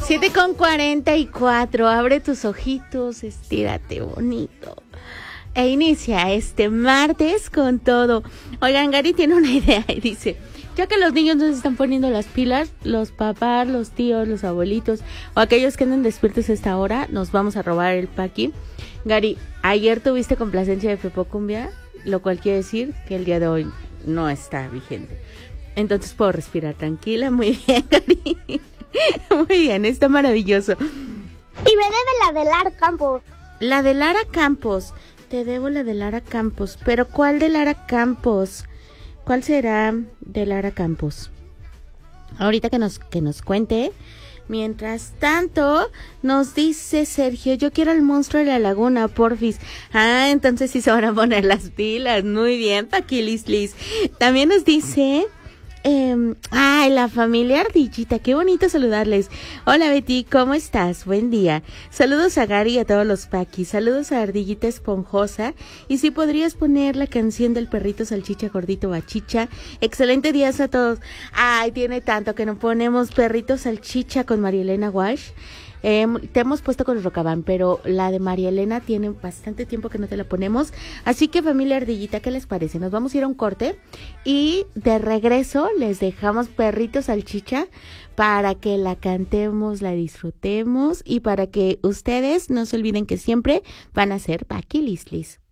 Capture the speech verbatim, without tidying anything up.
siete con cuarenta y cuatro. Abre tus ojitos, estírate bonito. E inicia este martes con todo. Oigan, Gary tiene una idea y dice: ya que los niños no se están poniendo las pilas, los papás, los tíos, los abuelitos o aquellos que andan despiertos a esta hora, nos vamos a robar el paqui. Gary, ayer tuviste complacencia de Pepo Cumbia, lo cual quiere decir que el día de hoy no está vigente. Entonces puedo respirar tranquila. Muy bien, Gary. Muy bien, está maravilloso. Y me debe la de Lara Campos. La de Lara Campos. Te debo la de Lara Campos. Pero ¿cuál de Lara Campos? ¿Cuál será de Lara Campos? Ahorita que nos, que nos cuente. Mientras tanto, nos dice Sergio: yo quiero el monstruo de la laguna, porfis. Ah, entonces sí se van a poner las pilas. Muy bien, Paquilis Liz. También nos dice... Eh, ay, la familia Ardillita, qué bonito saludarles. Hola Betty, ¿cómo estás? Buen día. Saludos a Gary y a todos los paquis. Saludos a Ardillita Esponjosa. Y si podrías poner la canción del perrito salchicha gordito bachicha. Excelente día a todos. Ay, tiene tanto que no ponemos perrito salchicha con María Elena Walsh. Eh, te hemos puesto con el Rocabán, pero la de María Elena tiene bastante tiempo que no te la ponemos. Así que familia Ardillita, ¿qué les parece? Nos vamos a ir a un corte y de regreso les dejamos perrito salchicha para que la cantemos, la disfrutemos y para que ustedes no se olviden que siempre van a ser Paquilislis.